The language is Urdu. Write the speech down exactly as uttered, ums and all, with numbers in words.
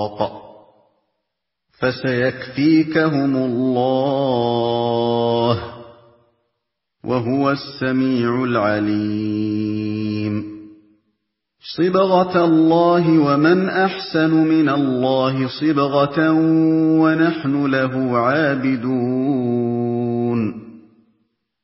الرَّقَّ فَسَيَكْفِيكَهُمُ اللَّهُ وَهُوَ السَّمِيعُ الْعَلِيمُ صِبْغَةَ اللَّهِ وَمَنْ أَحْسَنُ مِنَ اللَّهِ صِبْغَةً وَنَحْنُ لَهُ عَابِدُونَ